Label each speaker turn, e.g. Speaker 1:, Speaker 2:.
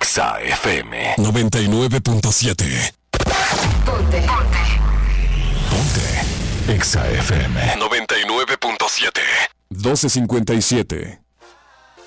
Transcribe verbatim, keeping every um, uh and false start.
Speaker 1: Exa F M
Speaker 2: noventa y nueve punto siete.
Speaker 3: Ponte. Ponte.
Speaker 2: Ponte. Exa F M
Speaker 1: noventa y nueve punto siete.
Speaker 2: doce cincuenta y siete.